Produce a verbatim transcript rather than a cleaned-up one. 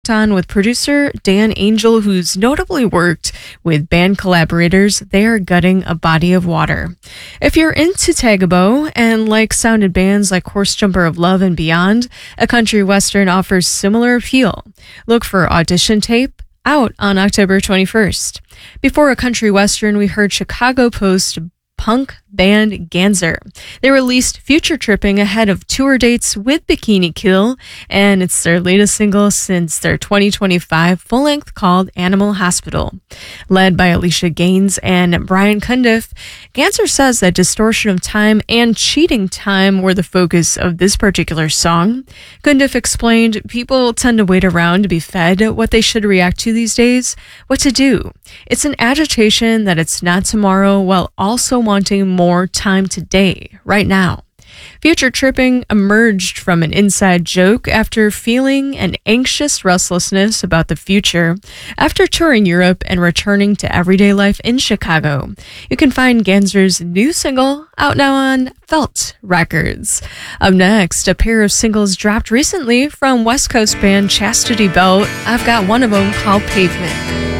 On with producer Dan Angel, who's notably worked with band collaborators. They are gutting a body of water. If you're into Tagabo and like sounded bands like Horse Jumper of Love and Beyond, a country western offers similar appeal. Look for Audition Tape, out on October twenty-first. Before a country western, we heard Chicago Post punk band Ganser. They released Future Tripping ahead of tour dates with Bikini Kill, and it's their latest single since their twenty twenty-five full-length called Animal Hospital. Led by Alicia Gaines and Brian Cundiff, Ganser says that distortion of time and cheating time were the focus of this particular song. Cundiff explained, people tend to wait around to be fed what they should react to these days, what to do. It's an agitation that it's not tomorrow while also wanting more time today, right now. Future Tripping emerged from an inside joke after feeling an anxious restlessness about the future after touring Europe and returning to everyday life in Chicago. You can find Ganser's new single out now on Felt Records. Up next, a pair of singles dropped recently from West Coast band Chastity Belt. I've got one of them called Pavement.